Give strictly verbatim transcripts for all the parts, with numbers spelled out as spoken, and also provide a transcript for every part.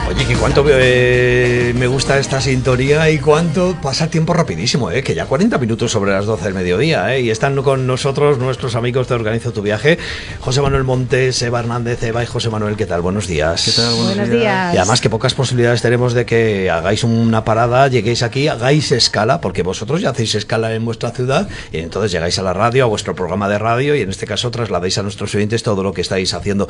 Oye, que cuánto eh, me gusta esta sintonía y cuánto pasa tiempo rapidísimo, eh, que ya cuarenta minutos sobre las doce del mediodía, eh, y están con nosotros nuestros amigos de Organizo tu Viaje, José Manuel Montes, Eva Hernández, Eva y José Manuel, ¿qué tal? Buenos días. ¿Qué tal? Buenos, Buenos días. días. Y además que pocas posibilidades tenemos de que hagáis una parada, lleguéis aquí, hagáis escala, porque vosotros ya hacéis escala en vuestra ciudad y entonces llegáis a la radio, a vuestro programa de radio y en este caso trasladáis a nuestros oyentes todo lo que estáis haciendo.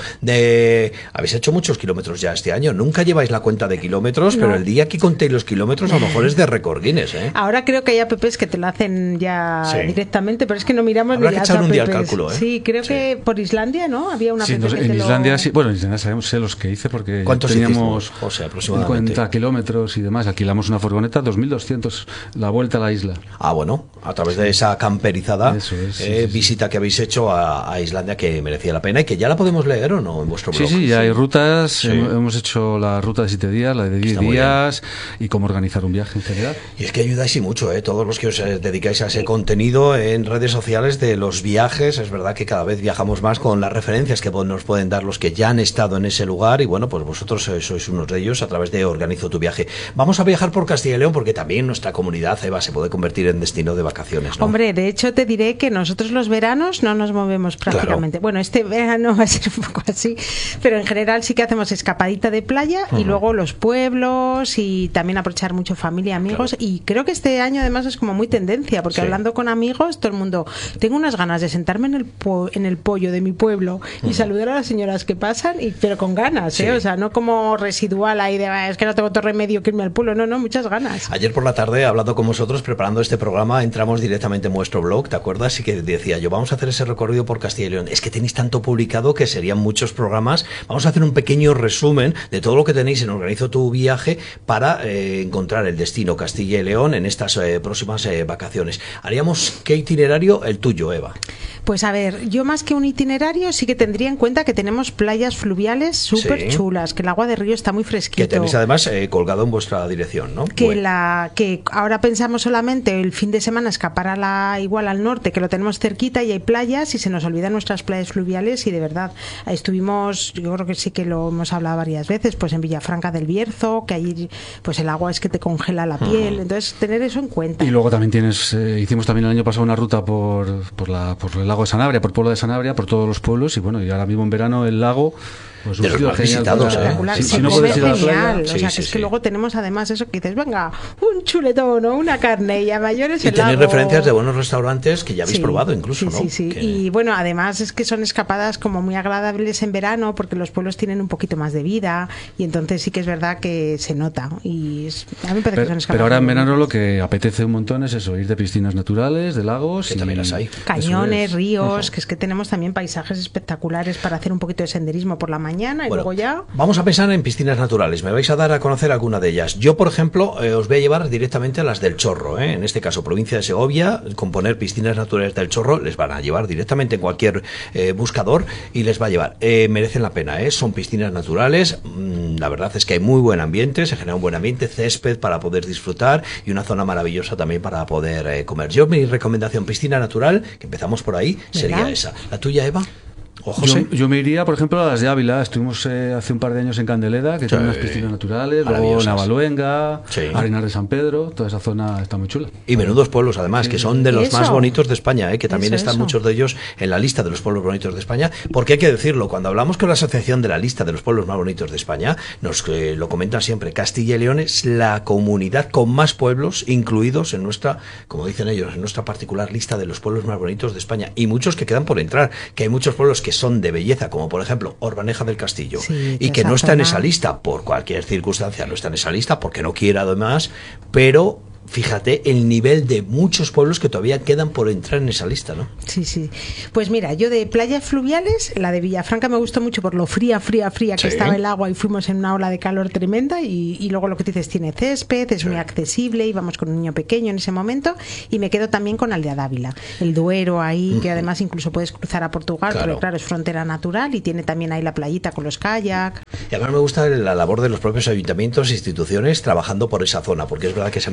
De Habéis hecho muchos kilómetros ya este año, nunca lleváis la cuenta de kilómetros, no. Pero el día que contéis los kilómetros a lo mejor es de récord Guinness, ¿eh? Ahora creo que hay apps que te lo hacen ya sí. directamente, pero es que no miramos Habrá ni que las echar un día apps. al cálculo, ¿eh? Sí, creo sí. que por Islandia, ¿no? Había una sí, app no sé, que en te Islandia lo... sí, bueno, en Islandia sabemos sé los que hice porque ¿cuántos teníamos José, aproximadamente? cincuenta kilómetros y demás, alquilamos una furgoneta, dos mil doscientos, la vuelta a la isla. Ah, bueno, a través de esa camperizada Eso es, eh, sí, sí, visita sí. que habéis hecho a, a Islandia, que merecía la pena y que ya la podemos leer o no en vuestro blog. Sí, sí, ya sí. hay rutas, sí. hemos hecho la ruta de siete días, la de diez días y cómo organizar un viaje en general. Y es que ayudáis y mucho, ¿eh? Todos los que os eh, dedicáis a ese contenido en redes sociales de los viajes, es verdad que cada vez viajamos más con las referencias que nos pueden dar los que ya han estado en ese lugar y bueno, pues vosotros eh, sois unos de ellos a través de Organizo tu Viaje. Vamos a viajar por Castilla y León porque también nuestra comunidad, Eva, se puede convertir en destino de vacaciones, ¿no? Hombre, de hecho te diré que nosotros los veranos no nos movemos prácticamente. Claro. Bueno, este verano va a ser un poco así, pero en general sí que hacemos escapadita de playa uh-huh. y luego los pueblos y también aprovechar mucho familia, amigos, claro. y creo que este año además es como muy tendencia, porque sí. hablando con amigos, todo el mundo, tengo unas ganas de sentarme en el po- en el pollo de mi pueblo y uh-huh. saludar a las señoras que pasan, y pero con ganas, sí. ¿eh? O sea, no como residual ahí de, es que no tengo otro remedio que irme al pueblo, no, no, muchas ganas. Ayer por la tarde, hablando con vosotros, preparando este programa, entramos directamente en vuestro blog, ¿te acuerdas? Y que decía yo, vamos a hacer ese recorrido por Castilla y León. Es que tenéis tanto publicado que serían muchos programas. Vamos a hacer un pequeño resumen de todo lo que tenéis en Organizo tu Viaje para eh, encontrar el destino Castilla y León en estas eh, próximas eh, vacaciones. Haríamos, ¿qué itinerario? El tuyo, Eva. Pues a ver, yo más que un itinerario sí que tendría en cuenta que tenemos playas fluviales súper sí. chulas, que el agua de río está muy fresquito. Que tenéis además eh, colgado en vuestra dirección, ¿no? Que bueno. la que ahora pensamos solamente el fin de semana escapar a la igual al norte, que lo tenemos cerquita y hay playas y se nos olvidan nuestras playas fluviales y de verdad estuvimos, yo creo que sí que lo hemos hablado varias veces, pues en Villafranca del Bierzo, que allí pues el agua es que te congela la piel, uh-huh. entonces tener eso en cuenta. Y luego también tienes, eh, hicimos también el año pasado una ruta por, por, la, por el lago de Sanabria, por el pueblo de Sanabria, por todos los pueblos y bueno, y ahora mismo en verano el lago pues de los más visitados, ¿eh? Si, sí, si no puedes ir a la playa, o sea, sí, que sí, es que sí. luego tenemos además eso que dices, venga, un chuletón o una carne y a mayores el y tenéis lago. referencias de buenos restaurantes que ya habéis sí, probado incluso, sí, ¿no? Sí, sí, que... y bueno, además es que son escapadas como muy agradables en verano porque los pueblos tienen un poquito más de vida y entonces sí que es verdad que se nota y es, a mí me parece pero, que son escapadas. Pero ahora en verano lo que apetece un montón es eso, ir de piscinas naturales, de lagos que y también las hay. Cañones, ríos, uh-huh. que es que tenemos también paisajes espectaculares para hacer un poquito de senderismo por la mañana y bueno, luego ya... Vamos a pensar en piscinas naturales. Me vais a dar a conocer alguna de ellas. Yo, por ejemplo, eh, os voy a llevar directamente a las del Chorro, ¿eh? En este caso, provincia de Segovia, con poner piscinas naturales del Chorro, les van a llevar directamente en cualquier eh, buscador y les va a llevar. Eh, merecen la pena, ¿eh? Son piscinas naturales. Mm, la verdad es que hay muy buen ambiente, se genera un buen ambiente, césped para poder disfrutar y una zona maravillosa también para poder eh, comer. Yo, mi recomendación, piscina natural, que empezamos por ahí, sería ¿verdad? Esa. ¿La tuya, Eva? Yo, yo me iría, por ejemplo, a las de Ávila. Estuvimos eh, hace un par de años en Candeleda, que sí. tiene unas piscinas naturales, luego Navaluenga, sí. Arenas de San Pedro, toda esa zona está muy chula. Y menudos pueblos, además, sí. que son de los eso. más bonitos de España, ¿eh? que también eso, están eso. muchos de ellos en la lista de los pueblos bonitos de España, porque hay que decirlo, cuando hablamos con la asociación de la lista de los pueblos más bonitos de España, nos eh, lo comentan siempre, Castilla y León es la comunidad con más pueblos incluidos en nuestra, como dicen ellos, en nuestra particular lista de los pueblos más bonitos de España, y muchos que quedan por entrar, que hay muchos pueblos que son de belleza, como por ejemplo Orbaneja del Castillo, sí, y que no está en esa lista por cualquier circunstancia, no está en esa lista porque no quiera además, pero fíjate el nivel de muchos pueblos que todavía quedan por entrar en esa lista, ¿no? Sí, sí. Pues mira, yo de playas fluviales, la de Villafranca me gustó mucho por lo fría, fría, fría que sí. estaba el agua y fuimos en una ola de calor tremenda y, y luego lo que tú dices, tiene césped, es sí. muy accesible, íbamos con un niño pequeño en ese momento y me quedo también con Aldea Dávila, el Duero ahí, uh-huh. que además incluso puedes cruzar a Portugal, claro. porque claro, es frontera natural y tiene también ahí la playita con los kayak. Y además me gusta la labor de los propios ayuntamientos e instituciones trabajando por esa zona, porque es verdad que se ha mejorado en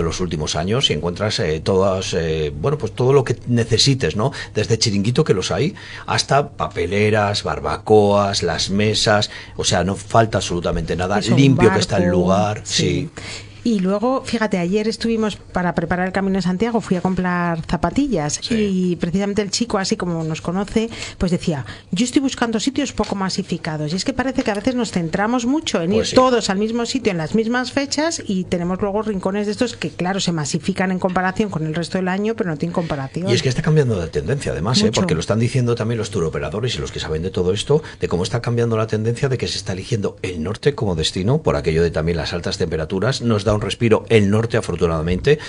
los últimos años y encuentras eh, todas, eh, bueno, pues todo lo que necesites, ¿no? Desde chiringuito, que los hay, hasta papeleras, barbacoas, las mesas, o sea, no falta absolutamente nada, limpio barco, que está el lugar, sí. sí. Y luego, fíjate, ayer estuvimos para preparar el Camino de Santiago, fui a comprar zapatillas sí. y precisamente el chico, así como nos conoce, pues decía, yo estoy buscando sitios poco masificados y es que parece que a veces nos centramos mucho en pues ir sí. todos al mismo sitio en las mismas fechas y tenemos luego rincones de estos que, claro, se masifican en comparación con el resto del año, pero no tienen comparación. Y es que está cambiando de tendencia, además, ¿eh? Porque lo están diciendo también los turoperadores y los que saben de todo esto, de cómo está cambiando la tendencia de que se está eligiendo el norte como destino, por aquello de también las altas temperaturas, nos da un respiro el norte, afortunadamente,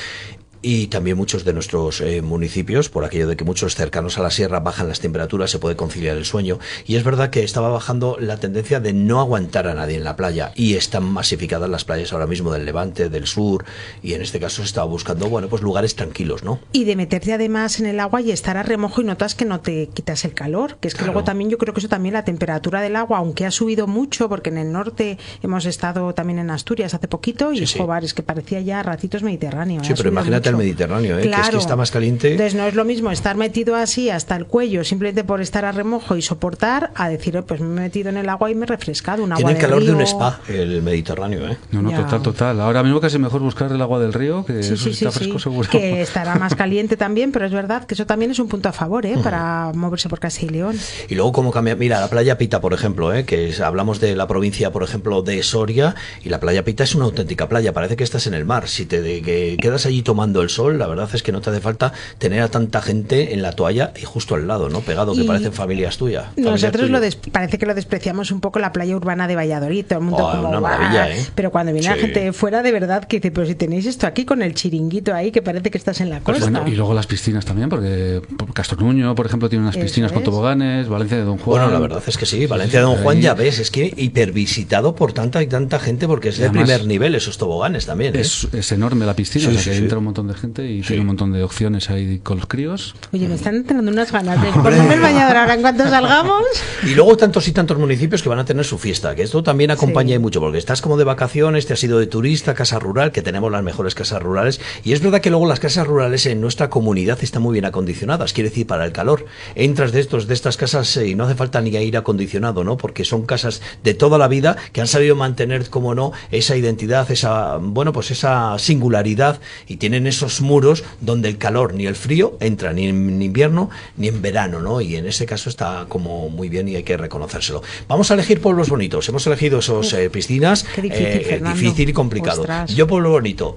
y también muchos de nuestros eh, municipios, por aquello de que muchos cercanos a la sierra bajan las temperaturas, se puede conciliar el sueño, y es verdad que estaba bajando la tendencia de no aguantar a nadie en la playa, y están masificadas las playas ahora mismo del Levante, del sur, y en este caso se estaba buscando, bueno, pues lugares tranquilos, ¿no? Y de meterte además en el agua y estar a remojo y notas que no te quitas el calor, que es que claro. luego también yo creo que eso también, la temperatura del agua, aunque ha subido mucho, porque en el norte hemos estado también en Asturias hace poquito, y sí, Escobar, sí. es que parecía ya a ratitos Mediterráneo. Sí, pero imagínate mucho. El Mediterráneo, ¿eh? Claro. Que es que está más caliente. Entonces no es lo mismo estar metido así hasta el cuello simplemente por estar a remojo y soportar, a decir, oh, pues me he metido en el agua y me he refrescado. Un agua Tiene el calor río. de un spa el Mediterráneo, ¿eh? No, no, ya. total, total. Ahora mismo casi mejor buscar el agua del río, que sí, eso sí, está sí, fresco sí. seguro. Que estará más caliente también, pero es verdad que eso también es un punto a favor, ¿eh? Uh-huh. Para moverse por Castilla y León. Y luego cómo cambia, mira, la playa Pita, por ejemplo, ¿eh? Que es, hablamos de la provincia, por ejemplo, de Soria, y la playa Pita es una auténtica playa, parece que estás en el mar. Si te de, que quedas allí tomando el sol, la verdad es que no te hace falta tener a tanta gente en la toalla y justo al lado, ¿no? Pegado, que y parecen familias tuyas. Nosotros lo des- parece que lo despreciamos un poco, la playa urbana de Valladolid, todo el mundo oh, como, una maravilla, ¿eh? Pero cuando viene sí. la gente de fuera, de verdad, que dice, pero si tenéis esto aquí con el chiringuito ahí, que parece que estás en la costa. Bueno, y luego las piscinas también, porque Castornuño, por ejemplo, tiene unas Eso piscinas es. con toboganes, Valencia de Don Juan. Bueno, la verdad es que sí, Valencia de Don Juan ahí. Ya ves, es que hipervisitado por tanta y tanta gente, porque es de primer nivel esos toboganes también, ¿eh? Es, es enorme la piscina, sí, o sea, sí, que sí. entra un montón de gente y sí. tiene un montón de opciones ahí con los críos. Oye, me están teniendo unas ganas de ponerme el bañador ahora en cuanto salgamos. Y luego tantos y tantos municipios que van a tener su fiesta, que esto también acompaña sí. mucho, porque estás como de vacaciones, te has ido de turista, casa rural, que tenemos las mejores casas rurales, y es verdad que luego las casas rurales en nuestra comunidad están muy bien acondicionadas, quiere decir, para el calor. Entras de estos de estas casas y no hace falta ni aire acondicionado, ¿no? Porque son casas de toda la vida que han sabido mantener, como no, esa identidad, esa, bueno, pues esa singularidad, y tienen esos muros donde el calor ni el frío entra ni en invierno ni en verano, ¿no? Y en este caso está como muy bien y hay que reconocérselo. Vamos a elegir pueblos bonitos. Hemos elegido esos eh, piscinas. Qué difícil, eh, difícil y complicado. Ostras. Yo, pueblo bonito.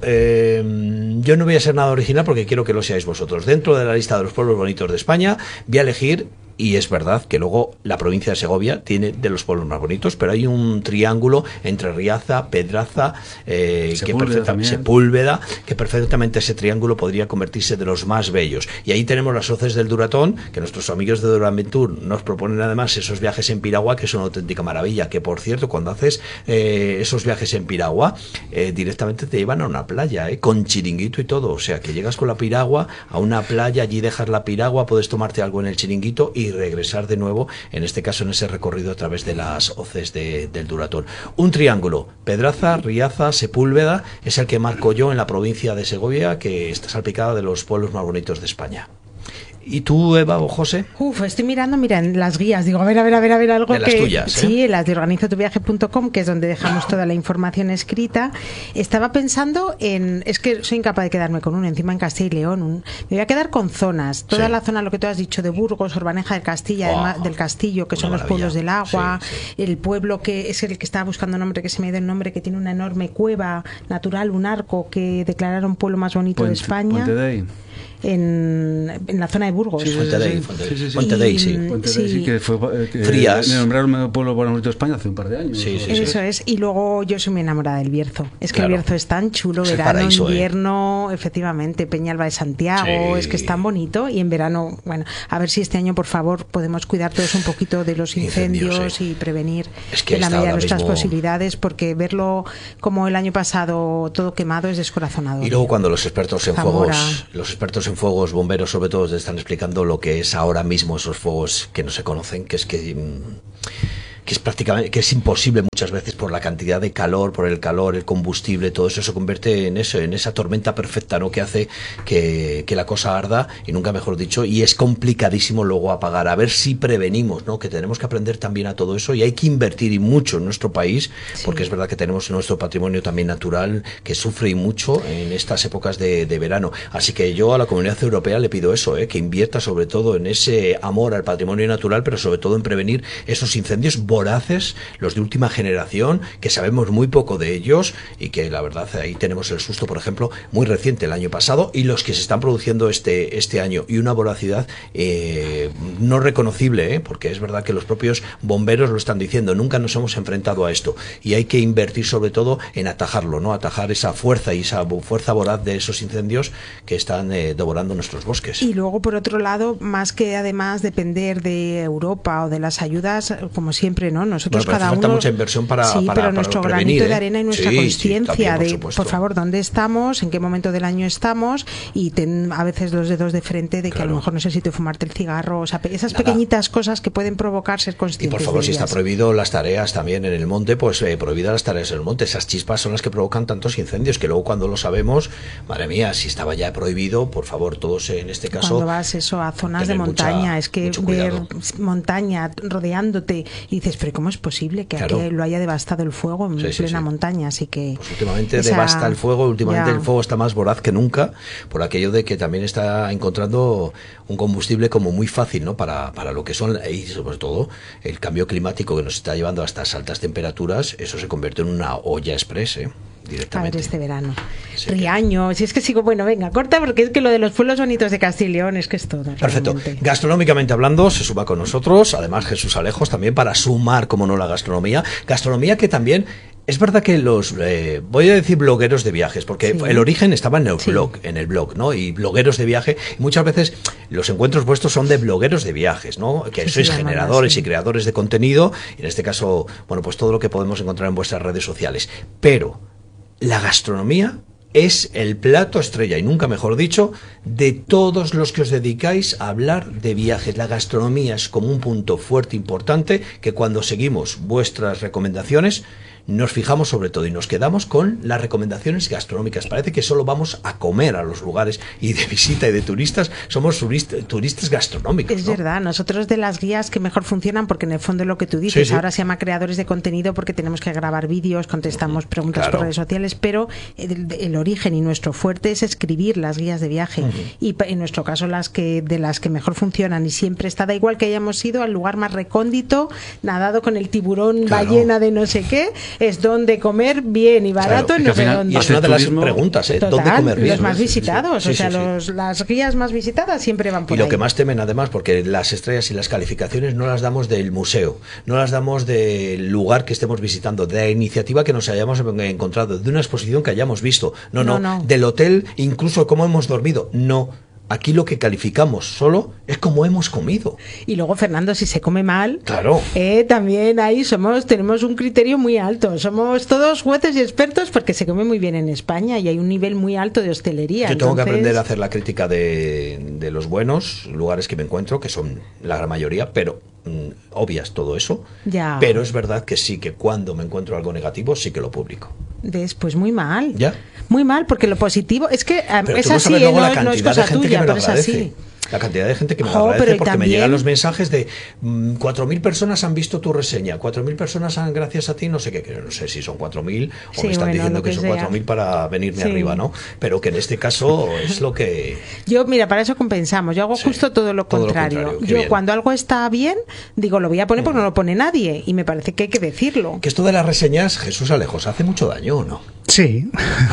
Eh, yo no voy a ser nada original porque quiero que lo seáis vosotros. Dentro de la lista de los pueblos bonitos de España, voy a elegir. Y es verdad que luego la provincia de Segovia tiene de los pueblos más bonitos, pero hay un triángulo entre Riaza, Pedraza, eh, que perfecta, Sepúlveda, que perfectamente ese triángulo podría convertirse de los más bellos. Y ahí tenemos las hoces del Duratón, que nuestros amigos de Duraventur nos proponen además esos viajes en piragua, que es una auténtica maravilla, que por cierto, cuando haces eh, esos viajes en piragua, eh, directamente te llevan a una playa, eh, con chiringuito y todo. O sea, que llegas con la piragua a una playa, allí dejas la piragua, puedes tomarte algo en el chiringuito y y regresar de nuevo, en este caso en ese recorrido a través de las hoces de, del Duratón. Un triángulo, Pedraza, Riaza, Sepúlveda, es el que marco yo en la provincia de Segovia, que está salpicada de los pueblos más bonitos de España. ¿Y tú, Eva o José? Uf, estoy mirando, mira, en las guías, digo, a ver, a ver, a ver, a ver, algo de que... las tuyas, ¿eh? Sí, en las de organizo tu viaje punto com, que es donde dejamos toda la información escrita. Estaba pensando en... Es que soy incapaz de quedarme con uno, encima en Castilla y León. Un, me voy a quedar con zonas. Toda sí. la zona, lo que tú has dicho, de Burgos, Orbaneja del Castilla, oh, además, del Castillo, que son maravilla. Los pueblos del agua, sí, sí. el pueblo que es el que estaba buscando nombre, que se me dio el nombre, que tiene una enorme cueva natural, un arco, que declararon pueblo más bonito Puente, de España. Puente de ahí. En, en la zona de Burgos. Sí, Fuente de ahí, sí, sí, sí. Fuente de ahí, sí. Fuente de ahí, sí, que fue eh, que Frías. Me nombraron el pueblo más bonito de España hace un par de años. Sí, sí, Eso sí. es. Y luego yo soy muy enamorada del Bierzo. Es que claro. el Bierzo es tan chulo, es verano, paraíso, invierno, eh. efectivamente, Peñalba de Santiago, sí. es que es tan bonito. Y en verano, bueno, a ver si este año, por favor, podemos cuidar todos un poquito de los incendios, incendios sí. y prevenir es que en la medida de nuestras mismo... posibilidades, porque verlo como el año pasado todo quemado es descorazonador. Y luego cuando los expertos en Zamora. fuegos, los expertos en fuegos, bomberos sobre todo, están explicando lo que es ahora mismo esos fuegos que no se conocen, que es que que es prácticamente, que es imposible muchas veces por la cantidad de calor, por el calor, el combustible, todo eso se convierte en eso, en esa tormenta perfecta, ¿no? Que hace que, que la cosa arda, y nunca mejor dicho, y es complicadísimo luego apagar. A ver si prevenimos, ¿no? Que tenemos que aprender también a todo eso, y hay que invertir y mucho en nuestro país, sí. porque es verdad que tenemos nuestro patrimonio también natural que sufre y mucho en estas épocas de, de verano. Así que yo a la Comunidad Europea le pido eso, ¿eh? Que invierta sobre todo en ese amor al patrimonio natural, pero sobre todo en prevenir esos incendios voraces, los de última generación, que sabemos muy poco de ellos, y que la verdad ahí tenemos el susto, por ejemplo, muy reciente el año pasado, y los que se están produciendo este, este año, y una voracidad eh, no reconocible, ¿eh? Porque es verdad que los propios bomberos lo están diciendo, nunca nos hemos enfrentado a esto, y hay que invertir sobre todo en atajarlo, ¿no? Atajar esa fuerza y esa fuerza voraz de esos incendios que están eh, devorando nuestros bosques. Y luego, por otro lado, más que además depender de Europa o de las ayudas, como siempre, ¿no? Nosotros bueno, cada falta uno... mucha inversión para, sí, para, pero para nuestro prevenir, granito ¿eh? de arena y nuestra sí, conciencia sí, de, por, por favor, dónde estamos, en qué momento del año estamos, y ten a veces los dedos de frente de que claro. a lo mejor no sé si te fumarte el cigarro, o sea, esas Nada. pequeñitas cosas que pueden provocar ser conscientes. Y por favor, de si ellas. está prohibido las tareas también en el monte, pues eh, prohibidas las tareas en el monte. Esas chispas son las que provocan tantos incendios, que luego cuando lo sabemos, madre mía, si estaba ya prohibido, por favor, todos en este caso... Cuando vas eso a zonas de montaña, mucha, es que ver montaña rodeándote y dices, pero ¿cómo es posible que claro. aquí lo haya devastado el fuego en sí, plena sí, sí. montaña? Así que... Pues últimamente esa... devasta el fuego, últimamente ya. el fuego está más voraz que nunca, por aquello de que también está encontrando un combustible como muy fácil, ¿no? Para, para lo que son, y sobre todo el cambio climático que nos está llevando a estas altas temperaturas, eso se convierte en una olla express, ¿eh? Directamente. A ver, este verano. Sí, Riaño, que... si es que sigo, bueno, venga, corta, porque es que lo de los pueblos bonitos de Castilla y León es que es todo. Perfecto. Realmente. Gastronómicamente hablando, se suma con nosotros, además Jesús Alejos también, para sumar, como no, la gastronomía. Gastronomía que también... Es verdad que los, eh, voy a decir blogueros de viajes, porque sí. el origen estaba en el sí. blog, en el blog, ¿no? Y blogueros de viaje, y muchas veces los encuentros vuestros son de blogueros de viajes, ¿no? Que sí, sois sí, generadores sí. y creadores de contenido, y en este caso, bueno, pues todo lo que podemos encontrar en vuestras redes sociales. Pero la gastronomía es el plato estrella, y nunca mejor dicho, de todos los que os dedicáis a hablar de viajes. La gastronomía es como un punto fuerte, importante, que cuando seguimos vuestras recomendaciones, nos fijamos sobre todo y nos quedamos con las recomendaciones gastronómicas. Parece que solo vamos a comer a los lugares, y de visita y de turistas somos turist, turistas gastronómicos. Es ¿no? verdad, nosotros de las guías que mejor funcionan, porque en el fondo lo que tú dices, sí, sí. ahora se llama creadores de contenido porque tenemos que grabar vídeos, contestamos preguntas claro. por redes sociales, pero el, el origen y nuestro fuerte es escribir las guías de viaje. Uh-huh. Y en nuestro caso las que de las que mejor funcionan, y siempre está, da igual que hayamos ido al lugar más recóndito, nadado con el tiburón claro. ballena de no sé qué, es donde comer bien y barato, claro, en no sé dónde. Y es una de las preguntas, ¿eh? Total, ¿dónde comer bien? Los más visitados, sí, sí, o sea, sí, sí. Los, las guías más visitadas siempre van por Y lo ahí. que más temen además, porque las estrellas y las calificaciones no las damos del museo, no las damos del lugar que estemos visitando, de la iniciativa que nos hayamos encontrado, de una exposición que hayamos visto, no, no, no, no. del hotel, incluso cómo hemos dormido, no. Aquí lo que calificamos solo es cómo hemos comido. Y luego, Fernando, si se come mal, claro. eh, también ahí somos tenemos un criterio muy alto. Somos todos jueces y expertos porque se come muy bien en España y hay un nivel muy alto de hostelería. Yo tengo Entonces... que aprender a hacer la crítica de, de los buenos lugares que me encuentro, que son la gran mayoría, pero mm, obvias todo eso. Ya. Pero es verdad que sí, que cuando me encuentro algo negativo, sí que lo publico. ¿Ves? Pues muy mal. ¿Ya? Muy mal, porque lo positivo es que pero es así, luego no, la no es cosa tuya, pero es agradece. así. La cantidad de gente que me lo oh, agradece, pero porque también... me llegan los mensajes de mmm, cuatro mil personas han visto tu reseña, cuatro mil personas han, gracias a ti, no sé qué, que no sé si son cuatro mil o sí, me están bueno, diciendo que, que son cuatro mil para venirme sí. arriba, ¿no? Pero que en este caso es lo que... Yo, mira, para eso compensamos, yo hago sí, justo todo lo todo contrario. Lo contrario. Yo bien. Cuando algo está bien, digo, lo voy a poner porque no lo pone nadie, y me parece que hay que decirlo. Que esto de las reseñas, Jesús Alejos, ¿hace mucho daño o no? Sí.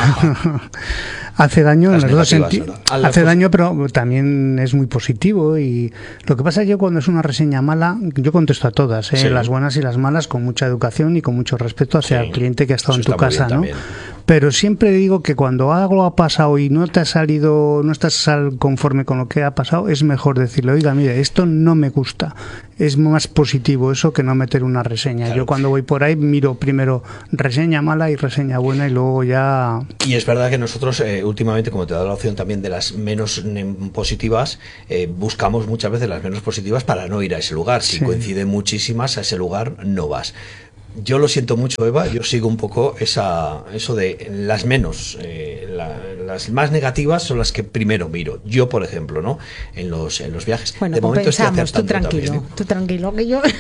Hace daño en los dos sentidos. Hace daño, pero también es muy positivo. Y lo que pasa es que cuando es una reseña mala, yo contesto a todas, ¿eh? Sí. Las buenas y las malas, con mucha educación y con mucho respeto hacia sí. el cliente que ha estado Eso en tu casa, ¿no? pero siempre digo que cuando algo ha pasado y no te ha salido, no estás conforme con lo que ha pasado, es mejor decirle, oiga, mire, esto no me gusta. Es más positivo eso que no meter una reseña. Claro. Yo cuando voy por ahí miro primero reseña mala y reseña buena y luego ya... Y es verdad que nosotros eh, últimamente, como te he dado la opción también de las menos positivas, eh, buscamos muchas veces las menos positivas para no ir a ese lugar. Si sí. coinciden muchísimas, a ese lugar no vas. Yo lo siento mucho, Eva, yo sigo un poco esa eso de las menos, eh, la, las más negativas son las que primero miro. Yo, por ejemplo, ¿no? En los en los viajes. Bueno, de momento estoy acertando tú tranquilo, también, ¿eh? tú tranquilo, que yo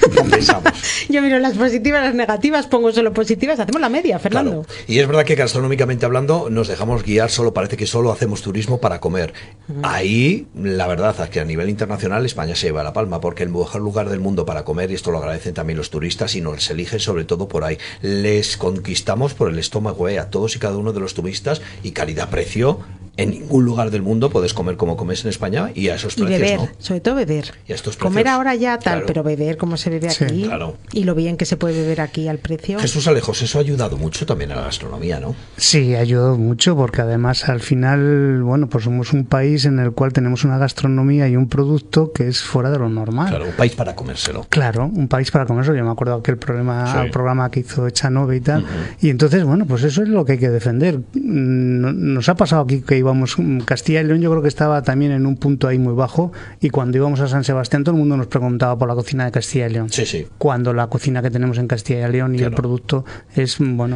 yo miro las positivas, las negativas, pongo solo positivas, hacemos la media, Fernando. Claro. Y es verdad que gastronómicamente hablando nos dejamos guiar, solo parece que solo hacemos turismo para comer. Uh-huh. Ahí, la verdad es que a nivel internacional España se lleva la palma, porque el mejor lugar del mundo para comer, y esto lo agradecen también los turistas, y nos eligen sobre todo por ahí. Les conquistamos por el estómago, eh, a todos y cada uno de los turistas, y calidad-precio. En ningún lugar del mundo puedes comer como comes en España y a esos y precios, beber, ¿no? Sobre todo beber. Y a estos precios, comer ahora ya tal, claro. Pero beber como se bebe aquí, sí, claro. Y lo bien que se puede beber aquí al precio. Jesús Alejos, eso ha ayudado mucho también a la gastronomía, ¿no? Sí, ha ayudado mucho porque además al final, bueno, pues somos un país en el cual tenemos una gastronomía y un producto que es fuera de lo normal. Claro, un país para comérselo. Claro, un país para comérselo. Yo me acuerdo de aquel programa, sí. el programa que hizo Echanove y tal. Uh-huh. Y entonces, bueno, pues eso es lo que hay que defender. Nos ha pasado aquí que íbamos Castilla y León, yo creo que estaba también en un punto ahí muy bajo, y cuando íbamos a San Sebastián todo el mundo nos preguntaba por la cocina de Castilla y León. Sí, sí. Cuando la cocina que tenemos en Castilla y León y claro. el producto es, bueno,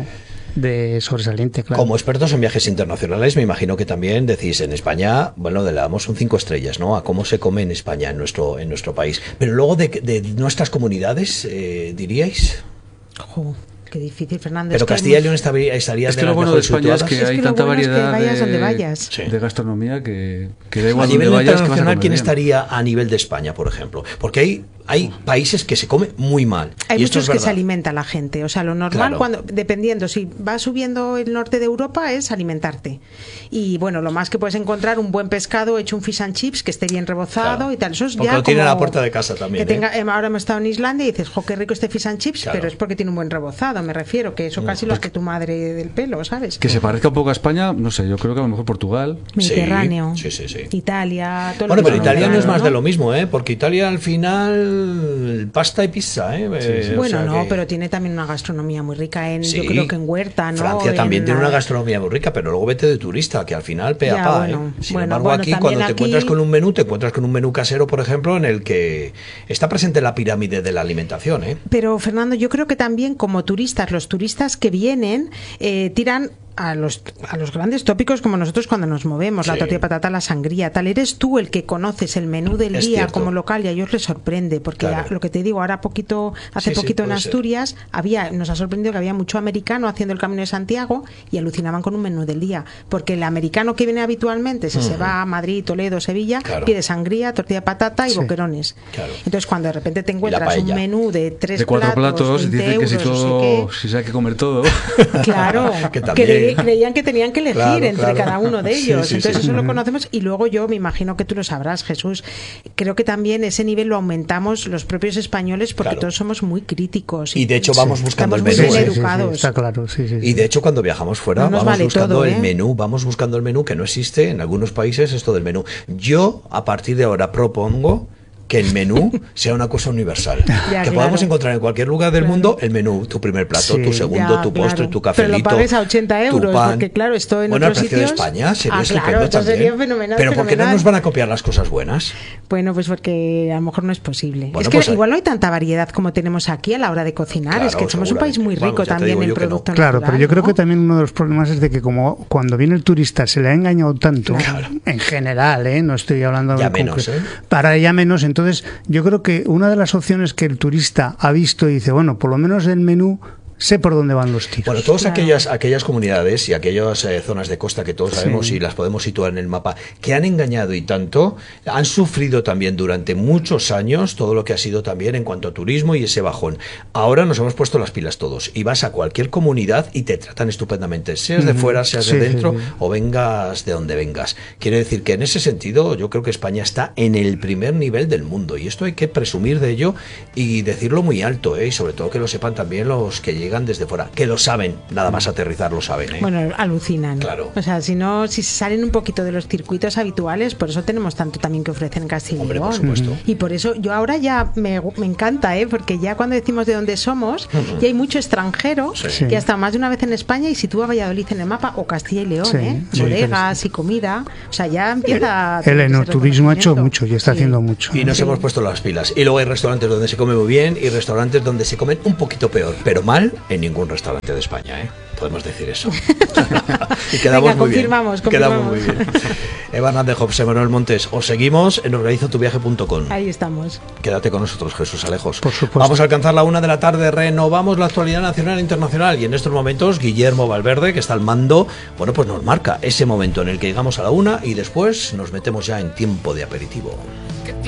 de sobresaliente, claro. Como expertos en viajes internacionales, me imagino que también decís en España, bueno, le damos un cinco estrellas, ¿no? A cómo se come en España, en nuestro en nuestro país. Pero luego de, de nuestras comunidades, eh, ¿diríais? Oh. Qué difícil, Fernando. Pero es Castilla y León estaría, estaría es que de lo las bueno de España situadas. es que es hay que tanta bueno variedad es que vayas de, donde vayas. Sí. de gastronomía que, que da igual a donde nivel vayas que vas a internacional, comer ¿quién bien. estaría a nivel de España, por ejemplo? Porque hay hay países que se come muy mal. Hay y esto muchos es que verdad. se alimenta la gente. O sea, lo normal, Claro. cuando dependiendo, si vas subiendo el norte de Europa, es alimentarte. Y bueno, lo más que puedes encontrar, un buen pescado hecho un fish and chips, que esté bien rebozado Claro. y tal. Eso es Porque ya lo tiene como a la puerta de casa también. Que tenga, ¿eh? Ahora hemos estado en Islandia y dices, jo, qué rico este fish and chips, Claro. pero es porque tiene un buen rebozado, me refiero, que eso casi lo hace tu madre del pelo, ¿sabes? Que se parezca un poco a España, no sé, yo creo que a lo mejor Portugal. Mediterráneo. Sí, sí, sí. Italia, todo Bueno, lo que pero sea Italia no es más ¿no? de lo mismo, ¿eh? Porque Italia al final pasta y pizza, ¿eh? Sí, sí. Eh, o Bueno, sea no, que... pero tiene también una gastronomía muy rica en, Sí. yo creo que en Huerta, ¿no? Francia también en tiene la- una gastronomía muy rica, pero luego vete de turista, que al final pe a Ya, pa, bueno, ¿eh? Sin bueno, embargo, bueno, aquí también cuando te aquí- encuentras con un menú, te encuentras con un menú casero, por ejemplo, en el que está presente la pirámide de la alimentación, ¿eh? Pero, Fernando, yo creo que también como turistas, los turistas que vienen eh, tiran a los, a los grandes tópicos como nosotros cuando nos movemos, Sí. la tortilla de patata, la sangría, tal. Eres tú el que conoces el menú del Es día cierto. como local y a ellos les sorprende, porque Claro. a- lo que te digo, ahora poquito, hace Sí, sí, poquito en puede ser. Asturias, había, nos ha sorprendido que había mucho americano haciendo el Camino de Santiago y alucinaban con un menú del día, porque el americano que viene habitualmente, si se va a Madrid, Toledo, Sevilla, Claro. pide sangría, tortilla de patata y Sí. boquerones. Claro. Entonces, cuando de repente te la encuentras un paella. menú de tres De cuatro platos, veinte dicen que si euros, no sé todo, qué, si se hay que comer todo. claro, Que también. cre- creían que tenían que elegir Claro, entre claro. cada uno de Sí, ellos. sí, Entonces sí. eso lo conocemos y luego yo me imagino que tú lo sabrás, Jesús. Creo que también ese nivel lo aumentamos los propios españoles porque Claro. todos somos muy críticos. Y de hecho vamos buscando Estamos el muy menú, bien ¿eh? sí, sí, educados. está claro, sí, sí, sí. Y de hecho cuando viajamos fuera No nos vamos vale buscando todo, el ¿eh? menú, vamos buscando el menú que no existe en algunos países, esto del menú. Yo a partir de ahora propongo que el menú sea una cosa universal. Ya, que claro. podamos encontrar en cualquier lugar del Claro. mundo el menú, tu primer plato, Sí. tu segundo, Ya, tu postre, claro. tu cafelito. Pero lo pagues a ochenta tu euros, pan. porque claro, esto en bueno, otros el precio sitios... de España sería Ah, estupendo claro, esto también. sería fenomenal, Pero ¿por qué no fenomenal. nos van a copiar las cosas buenas? Bueno, pues porque a lo mejor no es posible. Bueno, es que pues hay- igual no hay tanta variedad como tenemos aquí a la hora de cocinar. Claro, es que somos un país muy seguramente. rico Vamos, ya te también digo en yo que no. producto Claro, natural, pero yo creo ¿no? que también uno de los problemas es de que como cuando viene el turista se le ha engañado tanto, Claro. en general, ¿eh? No estoy hablando Ya de menos, concreto, ¿eh? para ya menos, entonces yo creo que una de las opciones que el turista ha visto y dice, bueno, por lo menos el menú sé por dónde van los tiros. Bueno, todas Claro. aquellas, aquellas comunidades y aquellas eh, zonas de costa que todos sabemos Sí. y las podemos situar en el mapa, que han engañado y tanto, han sufrido también durante muchos años todo lo que ha sido también en cuanto a turismo y ese bajón. Ahora nos hemos puesto las pilas todos y vas a cualquier comunidad y te tratan estupendamente, seas de Ujú. fuera, seas Sí, de sí, dentro sí. o vengas de donde vengas. Quiere decir que en ese sentido yo creo que España está en el primer nivel del mundo y esto hay que presumir de ello y decirlo muy alto, ¿eh? Y sobre todo que lo sepan también los que llegan desde fuera, que lo saben, nada más aterrizar lo saben, ¿eh? Bueno, alucinan. Claro. O sea, si no, si salen un poquito de los circuitos habituales, por eso tenemos tanto también que ofrecer en Castilla y León. Hombre, por supuesto. Uh-huh. Y por eso yo ahora ya me, me encanta, ¿eh? Porque ya cuando decimos de dónde somos, uh-huh. ya hay mucho extranjero sí. que ha estado más de una vez en España y sitúa Valladolid en el mapa, o Castilla y León, sí, ¿eh? Sí, bodegas y comida. O sea, ya empieza... El, el enoturismo ha hecho mucho y está sí. haciendo mucho. Y nos sí. hemos puesto las pilas. Y luego hay restaurantes donde se come muy bien y restaurantes donde se comen un poquito peor, pero mal en ningún restaurante de España, ¿eh? Podemos decir eso. Y quedamos Venga, muy confirmamos, bien. Confirmamos. Quedamos muy bien. Eva Hernández, José Manuel Montes, os seguimos en organizo tu viaje punto com. Ahí estamos. Quédate con nosotros, Jesús Alejos. Por supuesto. Vamos a alcanzar la una de la tarde, renovamos la actualidad nacional e internacional y en estos momentos Guillermo Valverde, que está al mando, bueno, pues nos marca ese momento en el que llegamos a la una y después nos metemos ya en tiempo de aperitivo.